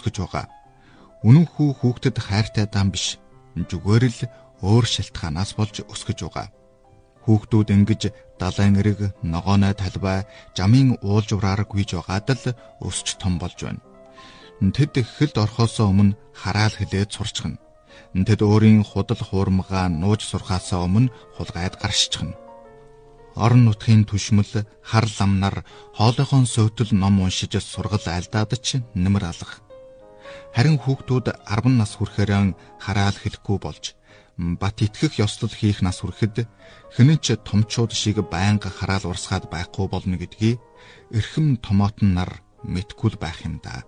өсгөж байгаа. Үнэн хүү хүүхдэд хайртай дан биш, зүгээр л өөр шалтгаанаас болж өсгөж байгаа. Хүүхдүүд ингэж далайн эрэг, ногооны талбай, жамын уулжвраар гүйж байгаад л өсч том болж байна. Тэд хөлд орхосоо өмнө хараал хэлээд сурчхна. Тэд өөрийн худал хуурмгаа нууж сурхаасаа өмнө хулгайд гаршчихна. Орон нутгийн түшмэл, хар ламнар хоолойхон сөүтл ном уншиж сургал альдаад ч нэмэр алах. Харин хүүхдүүд 10 нас хүрэхээр хараал хэлэхгүй болж, бат итгэх ёслол хийх нас хүрэхэд хэнэн ч томчууд шиг байнга хараал урсгаад байхгүй болно гэдгийг эрхэм томоотон нар мэдгүй байх юм да.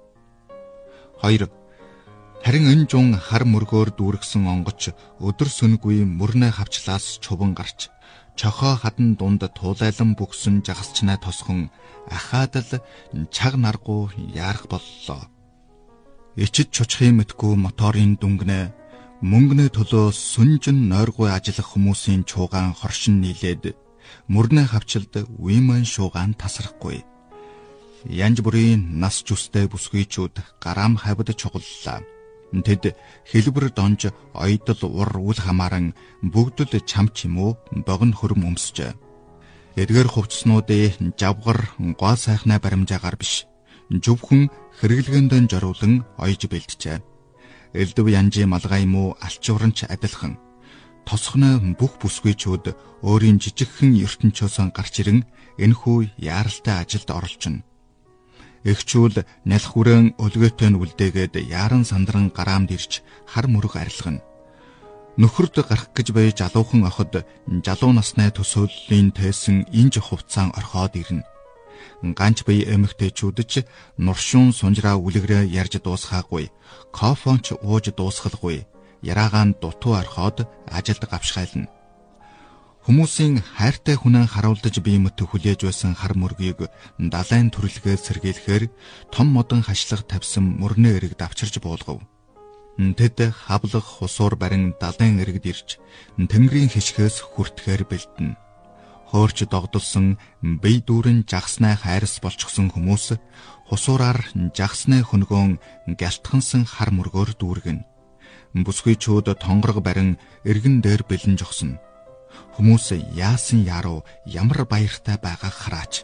2. Харин энэ жун хар мөргөөр дүүргсэн онгоч өдөр сүнгүй мөрнөө хавчлаас чуван гарч, чохоо хадан дунд туулайлан бүгсэн жагасчнаа тосхон ахаад л чаг наргуу яарах боллоо. Ичид чучхын мэдгүй моторын дүнгнэ, мөнгөний төлөө сүнжин нойргүй ажиллах хүмүүсийн чуугаан хоршин нийлээд мөрнөө хавчилд уйман шуугаан тасрахгүй. Янж бүрийн нас жүстэй бүсгүйчүүд гараам хавьд чугаллаа. Тэд хэлбэр донж ойдол ур үл хамааран бүгд л чамч юм уу богино хөрөм өмсөж. Эдгээр хувцснуудын жавгар гоо сайхнаа баримжаагаар биш, зөвхөн хэрэглгээндээ зориулан ойж бэлджээ. Элдв янжийн малгай юм уу алчууранч адилхан. Тосхны бүх бүсгүйчүүд өөрийн жижигхэн ертөнцөөс гарч ирэн энэхүү яаралтай ажилд оролцно. Эгчүүл нялх хүрэн өлгөөтэй нь үлдээгээд яаран сандран гараамд ирж хар мөрөг арилгана. Нөхөрд гарах гэж бай жалуухан охид жалуу насны төсөөллийн тээсэн инж хувцаан орхоод ирнэ. Ганч бие эмэгтэйчүүд ч нуршуун сунжраа үлгэрээ ярьж дуусгаагүй, кофонч ууж дуусгалгүй, яраагаан дутуу орхоод ажилд гавшгайлна. Хүмүүсийн хайртай хүнээ харуулдаж биемэт хүлээж байсан хар мөргийг далайн төрөлгөө сэргийлэхээр том модон хашлах тавьсан мөрнөө эрэг давчирж буулгав. Тэд хавлах хусуур барин далайн эрэгд ирж тэнгэрийн хишгээс хүртэхээр бэлдэнэ. Хоорч догдолсон бие дүүрэн жагснаа хайрс болчихсон хүмүүс хусуураар жагснаа хөнгөөн гялтхансан хар мөргөөр дүүргэнэ. Бүсгүйчүүд тонгорог барин эргэн дээр бэлэн жогсно. Хүмүүс яасан яруу ямар баяртай байгааг хараач.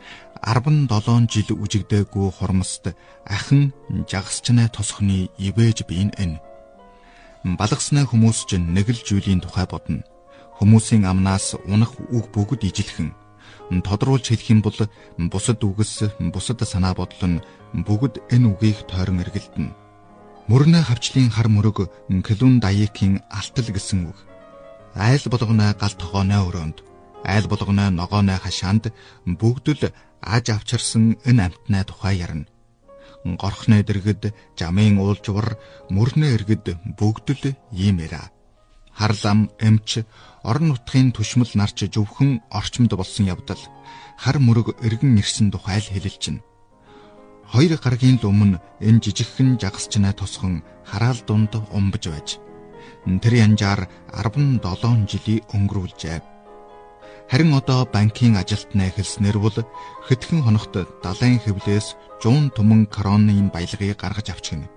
17 жил үжигдээгүй хурмст ахин жагсчнаа тосхны ивэж биен энэ. Балгасны хүмүүс ч нэг л зүйлийн тухай бодно. Хүмүүсийн амнаас унах үг бүгд ижилхэн. Тодруулж хэлэх юм бол бусад үгс, бусад санаа бодол нь бүгд энэ үгийг тойрон эргэлдэнэ. Мөрнөө хавчлын хар мөрөг Клун Дайекийн алтал гэсэн үг. Айл болгоно гал тогооны өрөөнд, айл болгоно ногооны хашаанд бүгд л аж авчирсан энэ амтнаа тухай ярина. Горхны дэргэд, жамын уулжвар, мөрнөө эргэд бүгд л ийм яриа. Харлам, эмч, орон нутгийн түшмэл нарч зөвхөн орчмод болсон явдал хар мөрөг эргэн ирсэн тухай л хэлэлж байна. 2 гаргийн л өмнө энэ жижигхэн жагсчнаа тосхон хараал дунд умбаж байж. Тэр янжаар 17 жилийн өнгөрүүлжээ. Харин одоо банкийн ажилтнаа эхэлснээр бол хэдхэн хоногт далайн хэвлээс жуун түмэн короны баялагыг гаргаж авчихна.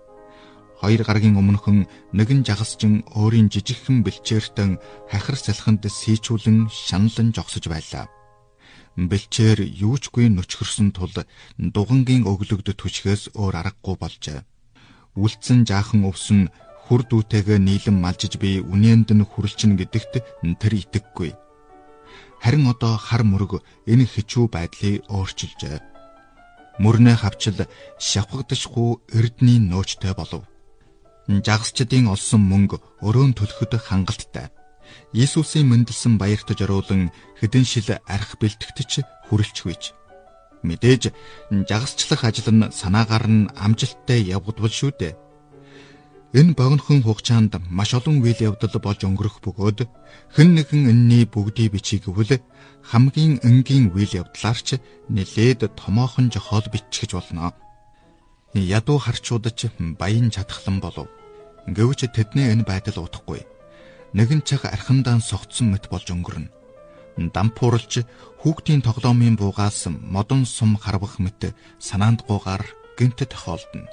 2 гаргийн өмнөхөн нэгэн жагсчин өөрийн жижигхэн бэлчээртэн хахир салхинд сийчүүлэн шаналн жогсож байлаа. Бэлчээр юучгүй нөчгөрсөн тул дугангийн өглөгд түшгээс өөр аргагүй болжээ. Үлдсэн жаахан өвсөн хүр дүүтэйгээ нийлэн малжиж би үнээнд нь хүрэлчин гэдэгт тэр итгэхгүй. Харин одоо хар мөрөг энэ хичүү байдлыг өөрчилжээ. Мөрнөө хавчил шавхагдшгүй эрдний нөөцтэй болов. Жагсчдын олсон мөнгө өрөөн төлөхөд хангалттай. Иесусийн мэндэлсэн баярт зориулан хэдэн шил арх бэлтгэгч хүрэлцгүйч. Мэдээж жагсчлах ажил нь санаагаар нь амжилттай явагдвал шүү дээ. Энэ богинохон хугацаанд маш олон үйл явдал болж өнгөрөх бөгөөд хэн нэгэн энэний бүгдийг бичиг гэвэл хамгийн энгийн үйл явдлаарч нэлээд томоохон жохол бичгэж болно. Ядуу харчууд ч баян чадхлан болов. Гэвч тэдний энэ байдал удахгүй. Нэгэн цаг архандаан согтсон мэт болж өнгөрнө. Дампууралж хүүхдийн тоглоомын буугаас модон сум харвах мэт санаанд гуугаар гинт тохиолдно.